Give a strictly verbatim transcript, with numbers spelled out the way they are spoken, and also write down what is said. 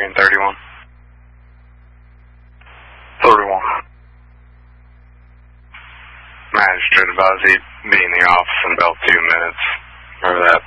Marion thirty-one. thirty-one. Magistrate advised he'd be in the office in about two minutes. Remember that?